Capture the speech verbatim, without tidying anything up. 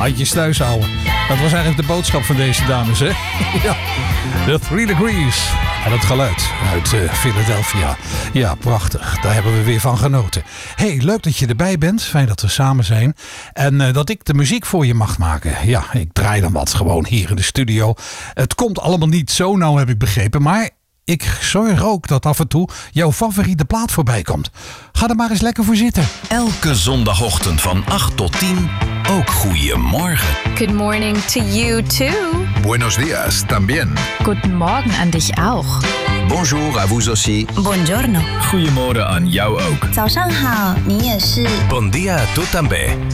Handjes thuis houden. Dat was eigenlijk de boodschap van deze dames, hè? Ja, de Three Degrees. En het geluid uit uh, Philadelphia. Ja, prachtig. Daar hebben we weer van genoten. Hey, leuk dat je erbij bent. Fijn dat we samen zijn. En uh, dat ik de muziek voor je mag maken. Ja, ik draai dan wat gewoon hier in de studio. Het komt allemaal niet zo nauw, heb ik begrepen. Maar ik zorg ook dat af en toe jouw favoriete plaat voorbij komt. Ga er maar eens lekker voor zitten. Elke zondagochtend van acht tot tien. Ook goeiemorgen. Good morning to you too. Buenos días también. Guten Morgen an dich auch. Bonjour à vous aussi. Buongiorno. Goedemorgen aan jou ook. 早上好，你也是。 Bon dia, tu també.